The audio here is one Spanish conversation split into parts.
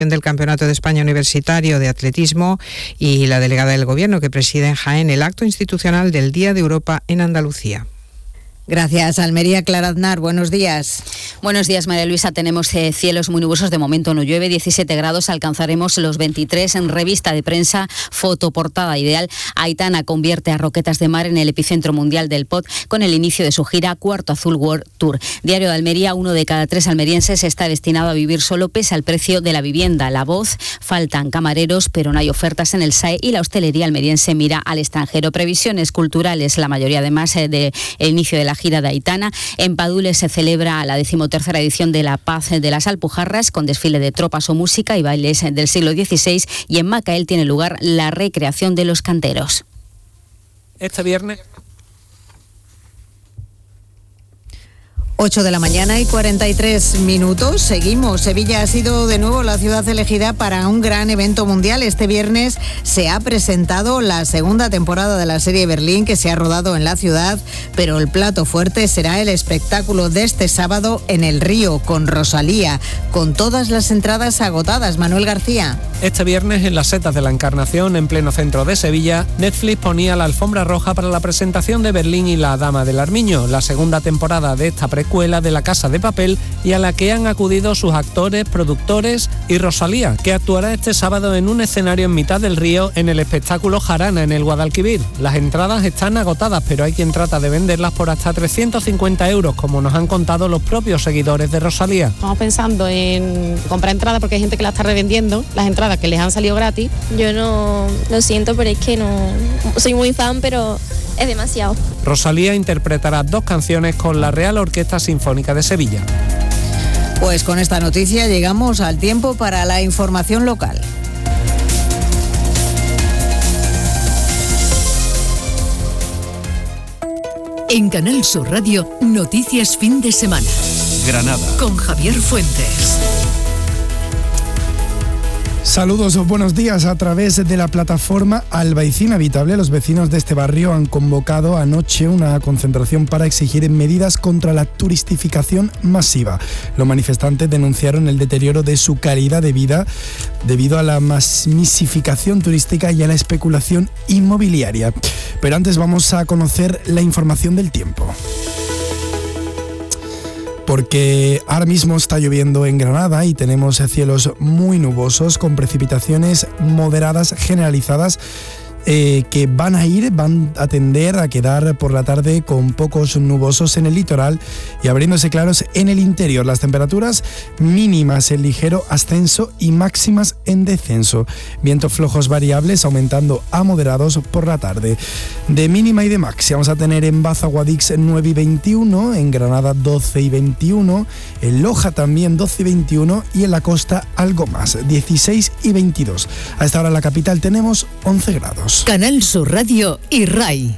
del Campeonato de España Universitario de Atletismo y la delegada del Gobierno que preside en Jaén el acto institucional del Día de Europa en Andalucía. Gracias, Almería. Clara Aznar, buenos días. Buenos días, María Luisa. Tenemos cielos muy nubosos, de momento no llueve, 17 grados, alcanzaremos los 23 en revista de prensa, fotoportada ideal. Aitana convierte a Roquetas de Mar en el epicentro mundial del pop con el inicio de su gira Cuarto Azul World Tour. Diario de Almería, 1 de cada 3 almerienses está destinado a vivir solo pese al precio de la vivienda. La Voz, faltan camareros, pero no hay ofertas en el SAE y la hostelería almeriense mira al extranjero. Previsiones culturales, la mayoría además del inicio de la gira de Aitana. En Padules se celebra la 13ª edición de la Paz de las Alpujarras con desfile de tropas o música y bailes del siglo XVI, y en Macael tiene lugar la recreación de los canteros. Este viernes 8 de la mañana y 43 minutos. Seguimos. Sevilla ha sido de nuevo la ciudad elegida para un gran evento mundial. Este viernes se ha presentado la segunda temporada de la serie Berlín que se ha rodado en la ciudad, pero el plato fuerte será el espectáculo de este sábado en El Río con Rosalía, con todas las entradas agotadas. Manuel García. Este viernes en las Setas de la Encarnación, en pleno centro de Sevilla, Netflix ponía la alfombra roja para la presentación de Berlín y La Dama del Armiño, la segunda temporada de esta precuela de La Casa de Papel, y a la que han acudido sus actores, productores y Rosalía, que actuará este sábado en un escenario en mitad del río en el espectáculo Jarana en el Guadalquivir. Las entradas están agotadas, pero hay quien trata de venderlas por hasta 350 euros, como nos han contado los propios seguidores de Rosalía. Estamos pensando en comprar entradas porque hay gente que la está revendiendo, las entradas que les han salido gratis. Yo no lo siento, pero es que no soy muy fan, pero es demasiado. Rosalía interpretará 2 canciones con la Real Orquesta Sinfónica de Sevilla. Pues con esta noticia llegamos al tiempo para la información local. En Canal Sur Radio, Noticias Fin de Semana. Granada. Con Javier Fuentes. Saludos o buenos días. A través de la plataforma Albaicín Habitable, los vecinos de este barrio han convocado anoche una concentración para exigir medidas contra la turistificación masiva. Los manifestantes denunciaron el deterioro de su calidad de vida debido a la masificación turística y a la especulación inmobiliaria. Pero antes vamos a conocer la información del tiempo. Porque ahora mismo está lloviendo en Granada y tenemos cielos muy nubosos con precipitaciones moderadas generalizadas que van a tender a quedar por la tarde con pocos nubosos en el litoral y abriéndose claros en el interior. Las temperaturas mínimas en ligero ascenso y máximas en descenso. Vientos flojos variables aumentando a moderados por la tarde. De mínima y de máxima vamos a tener en Baza Guadix 9 y 21, en Granada 12 y 21, en Loja también 12 y 21 y en la costa algo más, 16 y 22. A esta hora en la capital tenemos 11 grados. Canal Sur Radio y RAI.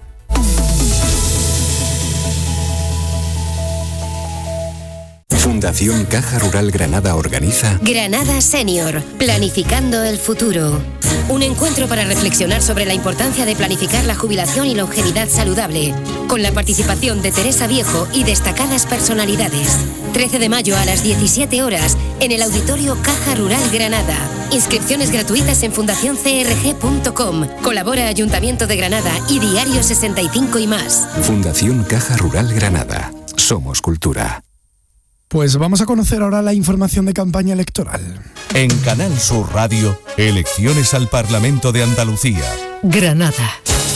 Fundación Caja Rural Granada organiza Granada Senior, Planificando el Futuro. Un encuentro para reflexionar sobre la importancia de planificar la jubilación y longevidad saludable, con la participación de Teresa Viejo y destacadas personalidades. 13 de mayo a las 17 horas en el Auditorio Caja Rural Granada. Inscripciones gratuitas en fundacioncrg.com. Colabora Ayuntamiento de Granada y Diario 65 y más. Fundación Caja Rural Granada. Somos cultura. Pues vamos a conocer ahora la información de campaña electoral. En Canal Sur Radio, elecciones al Parlamento de Andalucía. Granada.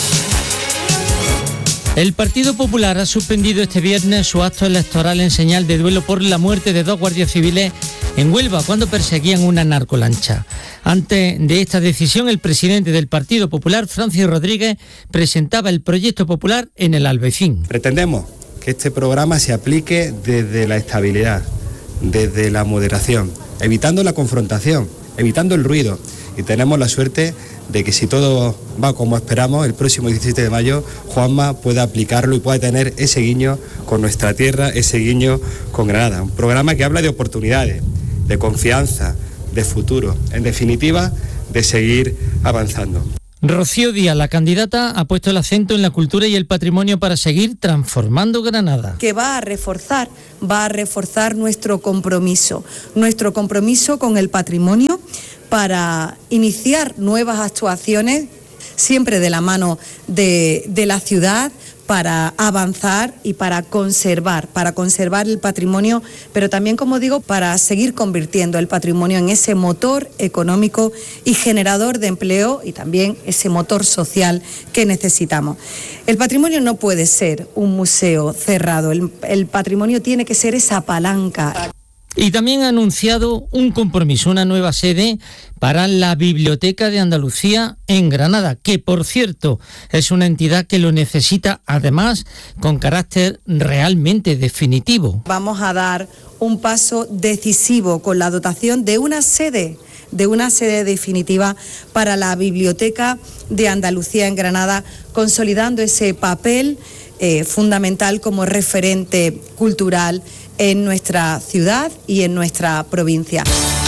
El Partido Popular ha suspendido este viernes su acto electoral en señal de duelo por la muerte de 2 guardias civiles en Huelva cuando perseguían una narcolancha. Antes de esta decisión, el presidente del Partido Popular, Francis Rodríguez, presentaba el proyecto popular en el Albaicín. Pretendemos que este programa se aplique desde la estabilidad, desde la moderación, evitando la confrontación, evitando el ruido. Y tenemos la suerte de que si todo va como esperamos, el próximo 17 de mayo Juanma pueda aplicarlo y pueda tener ese guiño con nuestra tierra, ese guiño con Granada. Un programa que habla de oportunidades, de confianza, de futuro, en definitiva, de seguir avanzando. Rocío Díaz, la candidata, ha puesto el acento en la cultura y el patrimonio para seguir transformando Granada. Que va a reforzar nuestro compromiso con el patrimonio para iniciar nuevas actuaciones, siempre de la mano de la ciudad, para avanzar y para conservar el patrimonio, pero también, como digo, para seguir convirtiendo el patrimonio en ese motor económico y generador de empleo y también ese motor social que necesitamos. El patrimonio no puede ser un museo cerrado, el patrimonio tiene que ser esa palanca. Y también ha anunciado un compromiso, una nueva sede para la Biblioteca de Andalucía en Granada, que por cierto es una entidad que lo necesita, además con carácter realmente definitivo. Vamos a dar un paso decisivo con la dotación de una sede definitiva para la Biblioteca de Andalucía en Granada, consolidando ese papel fundamental como referente cultural en nuestra ciudad y en nuestra provincia.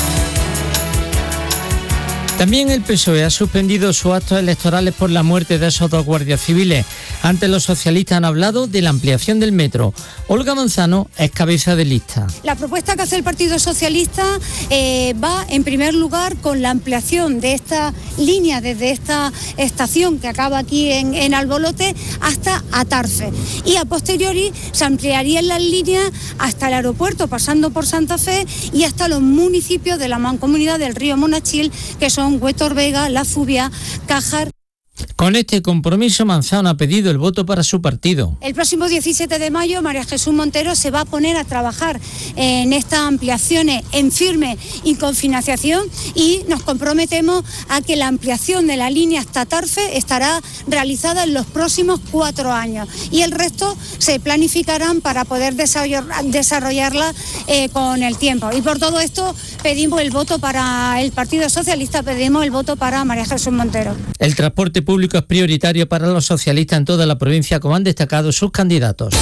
También el PSOE ha suspendido sus actos electorales por la muerte de esos 2 guardias civiles. Antes los socialistas han hablado de la ampliación del metro. Olga Manzano es cabeza de lista. La propuesta que hace el Partido Socialista va en primer lugar con la ampliación de esta línea desde esta estación que acaba aquí en Albolote hasta Atarfe. Y a posteriori se ampliarían las líneas hasta el aeropuerto, pasando por Santa Fe y hasta los municipios de la Mancomunidad del Río Monachil, que son Huétor Vega, La Zubia, Cájar. Con este compromiso, Manzano ha pedido el voto para su partido. El próximo 17 de mayo, María Jesús Montero se va a poner a trabajar en estas ampliaciones en firme y con financiación, y nos comprometemos a que la ampliación de la línea hasta Tarfe estará realizada en los próximos 4 años y el resto se planificarán para poder desarrollarla con el tiempo. Y por todo esto pedimos el voto para el Partido Socialista, pedimos el voto para María Jesús Montero. El transporte público es prioritario para los socialistas en toda la provincia, como han destacado sus candidatos.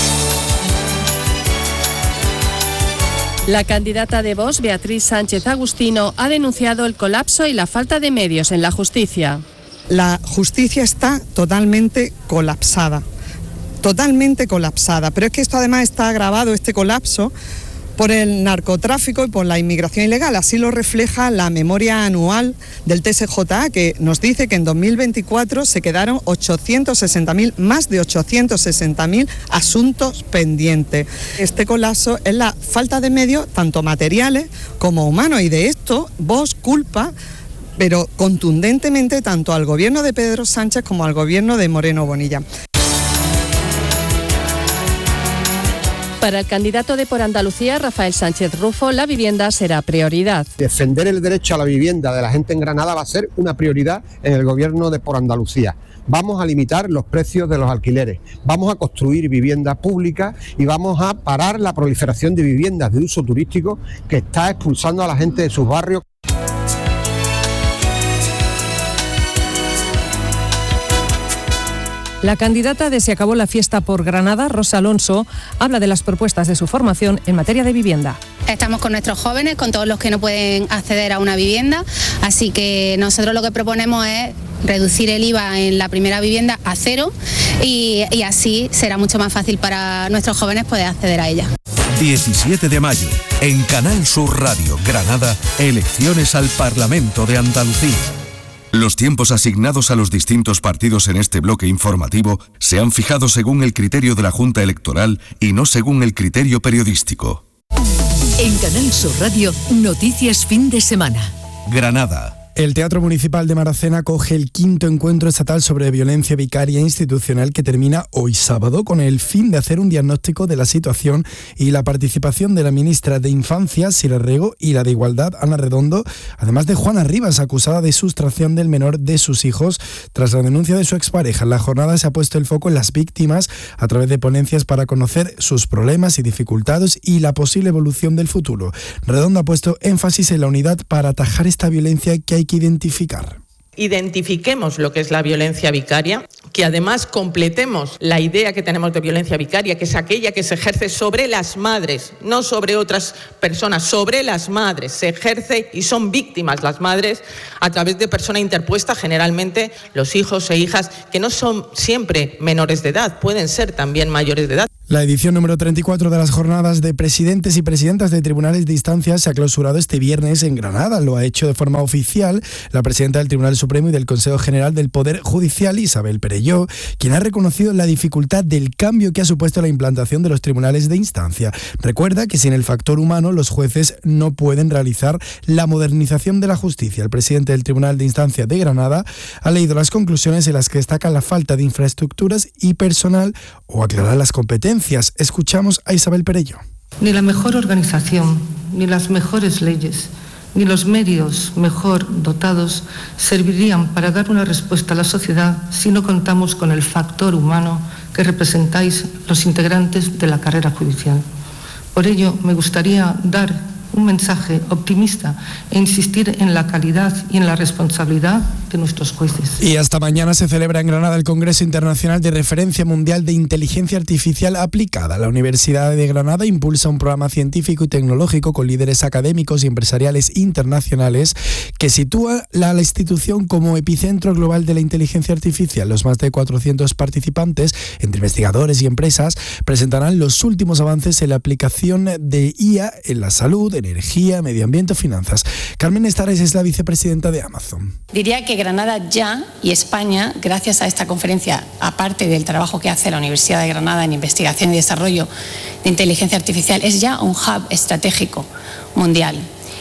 La candidata de Vox, Beatriz Sánchez Agustino, ha denunciado el colapso y la falta de medios en la justicia. La justicia está totalmente colapsada, pero es que esto además está agravado, este colapso, por el narcotráfico y por la inmigración ilegal. Así lo refleja la memoria anual del TSJA, que nos dice que en 2024 se quedaron más de 860.000 asuntos pendientes. Este colapso es la falta de medios, tanto materiales como humanos, y de esto Vox culpa, pero contundentemente, tanto al gobierno de Pedro Sánchez como al gobierno de Moreno Bonilla. Para el candidato de Por Andalucía, Rafael Sánchez Rufo, la vivienda será prioridad. Defender el derecho a la vivienda de la gente en Granada va a ser una prioridad en el gobierno de Por Andalucía. Vamos a limitar los precios de los alquileres, vamos a construir vivienda pública y vamos a parar la proliferación de viviendas de uso turístico que está expulsando a la gente de sus barrios. La candidata de Se acabó la fiesta por Granada, Rosa Alonso, habla de las propuestas de su formación en materia de vivienda. Estamos con nuestros jóvenes, con todos los que no pueden acceder a una vivienda, así que nosotros lo que proponemos es reducir el IVA en la primera vivienda a 0 y así será mucho más fácil para nuestros jóvenes poder acceder a ella. 17 de mayo, en Canal Sur Radio, Granada, elecciones al Parlamento de Andalucía. Los tiempos asignados a los distintos partidos en este bloque informativo se han fijado según el criterio de la Junta Electoral y no según el criterio periodístico. En Canal Sur Radio, noticias fin de semana. Granada. El Teatro Municipal de Maracena acoge el 5º encuentro estatal sobre violencia vicaria institucional que termina hoy sábado, con el fin de hacer un diagnóstico de la situación y la participación de la ministra de Infancia, Sira Rego, y la de Igualdad, Ana Redondo, además de Juana Rivas, acusada de sustracción del menor de sus hijos tras la denuncia de su expareja. En la jornada se ha puesto el foco en las víctimas a través de ponencias para conocer sus problemas y dificultades y la posible evolución del futuro. Redondo ha puesto énfasis en la unidad para atajar esta violencia que hay que identificar. Identifiquemos lo que es la violencia vicaria, que además completemos la idea que tenemos de violencia vicaria, que es aquella que se ejerce sobre las madres, no sobre otras personas, sobre las madres. Se ejerce y son víctimas las madres a través de persona interpuesta, generalmente los hijos e hijas, que no son siempre menores de edad, pueden ser también mayores de edad. La edición número 34 de las jornadas de presidentes y presidentas de tribunales de instancia se ha clausurado este viernes en Granada. Lo ha hecho de forma oficial la presidenta del Tribunal Supremo y del Consejo General del Poder Judicial, Isabel Perelló, quien ha reconocido la dificultad del cambio que ha supuesto la implantación de los tribunales de instancia. Recuerda que sin el factor humano los jueces no pueden realizar la modernización de la justicia. El presidente del Tribunal de Instancia de Granada ha leído las conclusiones en las que destaca la falta de infraestructuras y personal o aclarar las competencias. Escuchamos a Isabel Perelló. Ni la mejor organización, ni las mejores leyes, ni los medios mejor dotados servirían para dar una respuesta a la sociedad si no contamos con el factor humano que representáis los integrantes de la carrera judicial. Por ello, me gustaría dar un mensaje optimista e insistir en la calidad y en la responsabilidad de nuestros jueces. Y hasta mañana se celebra en Granada el Congreso Internacional de Referencia Mundial de Inteligencia Artificial Aplicada. La Universidad de Granada impulsa un programa científico y tecnológico con líderes académicos y empresariales internacionales que sitúa la institución como epicentro global de la inteligencia artificial. Los más de 400 participantes, entre investigadores y empresas, presentarán los últimos avances en la aplicación de IA en la salud, energía, medio ambiente o finanzas. Carmen Estares es la vicepresidenta de Amazon. Diría que Granada ya y España, gracias a esta conferencia, aparte del trabajo que hace la Universidad de Granada en investigación y desarrollo de inteligencia artificial, es ya un hub estratégico mundial.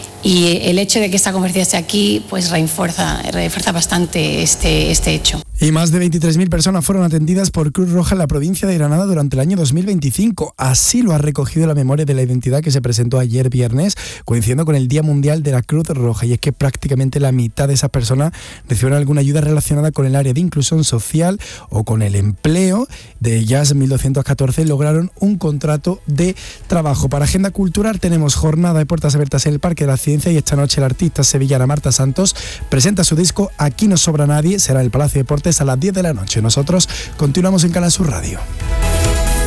Y el hecho de que esta conferencia esté aquí pues refuerza bastante este hecho. Y más de 23.000 personas fueron atendidas por Cruz Roja en la provincia de Granada durante el año 2025. Así lo ha recogido la memoria de la identidad que se presentó ayer viernes, coincidiendo con el Día Mundial de la Cruz Roja. Y es que prácticamente la mitad de esas personas recibieron alguna ayuda relacionada con el área de inclusión social o con el empleo. De ellas, 1.214 lograron un contrato de trabajo. Para Agenda Cultural tenemos jornada de puertas abiertas en el Parque de la Ciencia y esta noche la artista sevillana Marta Santos presenta su disco Aquí no sobra nadie. Será en el Palacio de Deportes a las 10 de la noche. Nosotros continuamos en Canal Sur Radio.